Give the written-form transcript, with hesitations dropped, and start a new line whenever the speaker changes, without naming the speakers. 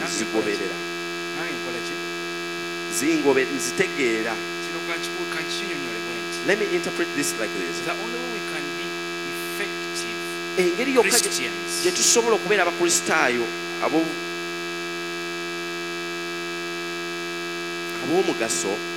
nzigoberera
nange nkola ki
nzitegeera.
kino kakinyonyole bwenti.
Let me interpret this like this.
The only way we can be effective
Engeri yokka
Christians
gye tusobola okubeera abakristaayo ab'omugaso